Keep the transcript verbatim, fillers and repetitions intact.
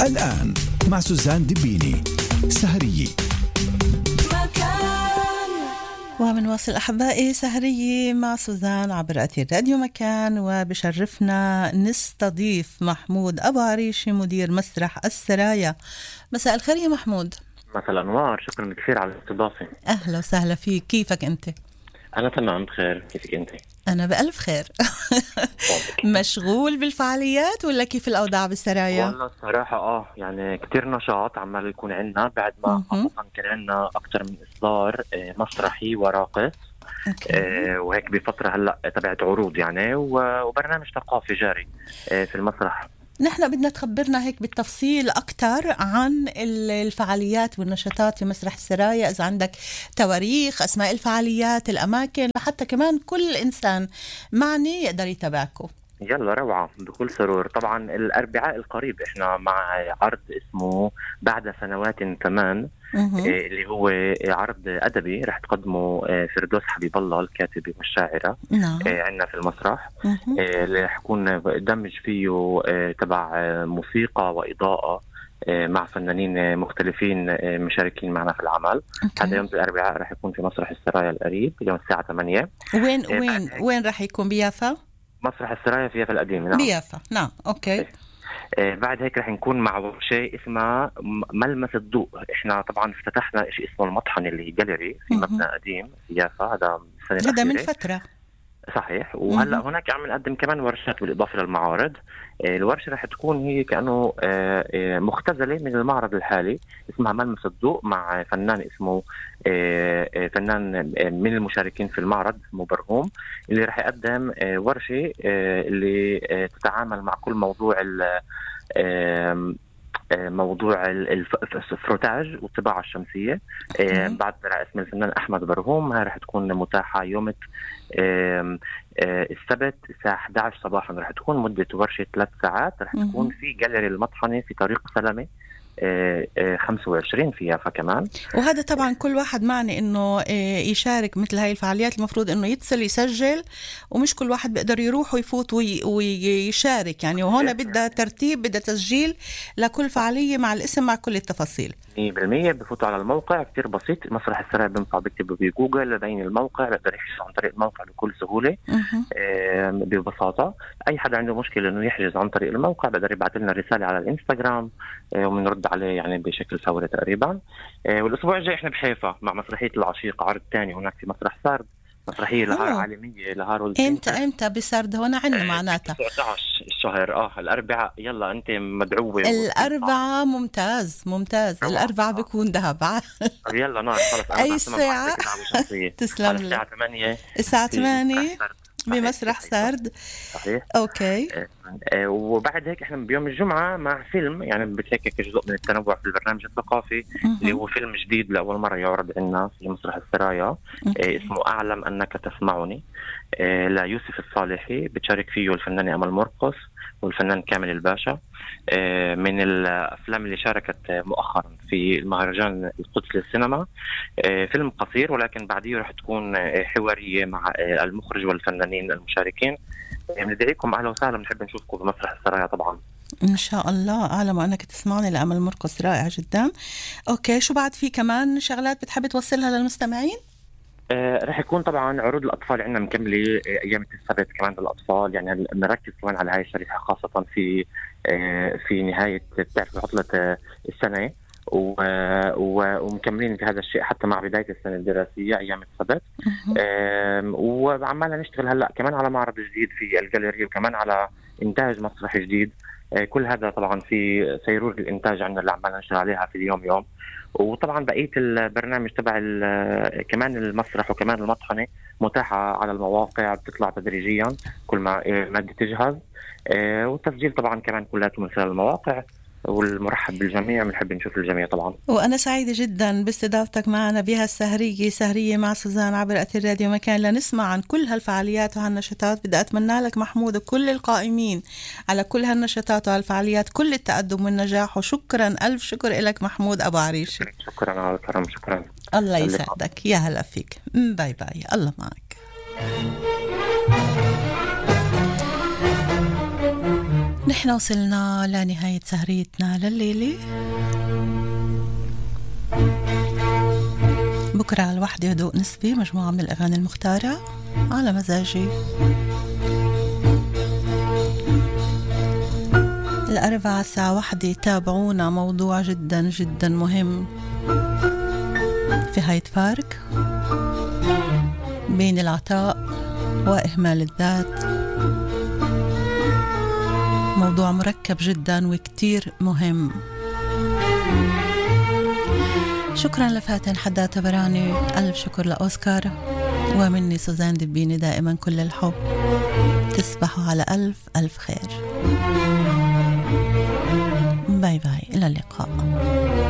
الآن مع سوزان دبيني سهرية. ومنواصل أحبائي سهرية مع سوزان عبر أثير راديو مكان، وبشرفنا نستضيف محمود أبو عريشي مدير مسرح السرايا. مساء الخير يا محمود. مساء الأنوار، شكرا كثير على الاستضافة. أهلا وسهلا فيك، كيفك أنت؟ أنا تمام بخير، كيفك أنت؟ أنا بألف خير. مشغول بالفعاليات ولا كيف الأوضاع بالسرايا؟ والله الصراحة آه يعني كتير نشاط عمال يكون عندنا بعد ما خصوصا كان عندنا أكتر من إصدار مسرحي وراقص آه وهيك بفترة هلأ تبعت عروض يعني وبرنامج ثقافي جاري آه في المسرح. نحن بدنا تخبرنا هيك بالتفصيل أكتر عن الفعاليات والنشاطات في مسرح السرايا، إذا عندك تواريخ، أسماء الفعاليات، الأماكن، لحتى كمان كل إنسان معني يقدر يتابعكم. يلا روعة بكل سرور. طبعا الأربعاء القريب إحنا مع عرض اسمه بعد سنوات كمان إيه اللي هو عرض أدبي رح تقدمه فردوس حبيب الله الكاتبة والشاعرة إيه عندنا في المسرح إيه اللي رح يكون دمج فيه إيه تبع موسيقى وإضاءة إيه مع فنانين مختلفين إيه مشاركين معنا في العمل. هذا يوم الأربعاء رح يكون في مسرح السرايا القريب يوم الساعة ثمانية. وين إيه وين وين رح يكون؟ بيافا؟ مسرح السرايا في يافا القديم. نعم بيافا. نعم أوكي. آه بعد هيك رح نكون مع ورشة اسمها ملمس الضوء. احنا طبعا افتتحنا شيء اسمه المطحن اللي جاليري في مبنى قديم في يافا، هذا السنة هذا من فترة صحيح. وهلا هناك عم نقدم كمان ورشات بالإضافة للمعارض. آه الورشة رح تكون هي كأنه آه آه مختزلة من المعرض الحالي اسمها ملمس الضوء مع فنان اسمه آه آه فنان آه من المشاركين في المعرض اسمه برهوم، اللي رح يقدم آه ورشة آه اللي آه تتعامل مع كل موضوع ال آه موضوع الفروتاج والطباعة الشمسية آه بعد اسم الفنان أحمد برهوم. هاي رح تكون متاحة يوم آه آه السبت الساعة إحدى عشرة صباحا. رح تكون مدة ورشة ثلاث ساعات. رح تكون في جاليري المطحنة في طريق سلمة آه آه خمسة وعشرين في يافا كمان. وهذا طبعا كل واحد معني انه آه يشارك مثل هاي الفعاليات المفروض انه يتصل يسجل، ومش كل واحد بيقدر يروح ويفوت وي ويشارك يعني. وهنا بدها ترتيب، بدها تسجيل لكل فعالية مع الاسم مع كل التفاصيل. مية بالمية بفوتوا على الموقع كتير بسيط، مسرح السرايا بنصع بكتبوا بجوجل بين الموقع، بقدر يحجز عن طريق الموقع بكل سهولة آه ببساطة. أي حدا عنده مشكلة إنه يحجز عن طريق الموقع بقدر يبعث لنا رسالة على الإنستغرام آه ومنرد عليه يعني بشكل فوري تقريبا. آه والأسبوع الجاي إحنا بحيفا مع مسرحية العشيق، عرض تاني هناك في مسرح سرد، مسرحية لهار عالمية لهارولد. امتى امتى بسرد هون عنا معناتها؟ تسعة عشر الشهر اه الأربعاء. يلا أنت مدعوة. الأربعاء ممتاز ممتاز. الأربعاء بيكون ذهب. يلا نار خلص. أي ساعة؟ تسلم لي. الساعة ثمانية. الساعة ثمانية بمسرح سرد. صحيح. اوكي. آه آه وبعد هيك احنا بيوم الجمعة مع فيلم يعني بتلاقي جزء من التنوع في البرنامج الثقافي اللي هو فيلم جديد لأول مرة يعرض عندنا في مسرح السرايا آه اسمه أعلم أنك تسمعني آه ليوسف الصالحي. بتشارك فيه الفنانة أمل مرقص والفنان كامل الباشا آه من الأفلام اللي شاركت مؤخرا في المهرجان القدس للسينما. آه فيلم قصير ولكن بعديه رح تكون حوارية مع آه المخرج والفنانين المشاركين. ندعيكم أهلا وسهلا، بنحب نشوفكم بمسرح السرايا طبعا إن شاء الله. أعلم أنك تسمعني لأمل مرقص، رائع جدا. أوكي، شو بعد في كمان شغلات بتحب توصلها للمستمعين؟ آه رح يكون طبعا عروض الأطفال عندنا مكملة آه أيام السبت كمان للأطفال، يعني نركز كمان على هاي الشريحة خاصة في آه في نهاية بتعرف عطلة آه السنة ومكملين في هذا الشيء حتى مع بداية السنة الدراسية أيام السبت. وعمالنا نشتغل هلأ كمان على معرض جديد في الجاليري وكمان على إنتاج مسرح جديد. كل هذا طبعا في سيرور الإنتاج عندنا اللي عمالنا نشتغل عليها في اليوم يوم. وطبعا بقية البرنامج تبع كمان المسرح وكمان المطحنة متاحة على المواقع، بتطلع تدريجيا كل ما مادة تجهز. والتسجيل طبعا كمان كلياته من خلال المواقع. والمرحب بالجميع، بنحب نشوف الجميع طبعا. وأنا سعيدة جدا باستضافتك معنا بها السهرية سهرية مع سوزان عبر أثير راديو مكان لنسمع عن كل هالفعاليات وهالنشاطات. بدي أتمنى لك محمود وكل القائمين على كل هالنشاطات وهالفعاليات كل التقدم والنجاح، وشكرا ألف شكر لك محمود أبو عريشي. شكرا على الكرم. شكرا. الله يسعدك. يا هلا فيك. باي باي. الله معك. نحن وصلنا لنهاية سهريتنا لليلة. بكرة على الوحدة هدوء نسبي، مجموعة من الأغاني المختارة على مزاجي. الأربعاء الساعة واحدة تابعونا، موضوع جدا جدا مهم في هايد بارك بين العطاء وإهمال الذات. موضوع مركب جدا وكتير مهم. شكرا لفاتن حداد تبراني، ألف شكر لأوسكار، ومني سوزان دبيني دائما كل الحب. تصبحوا على ألف ألف خير. باي باي، إلى اللقاء.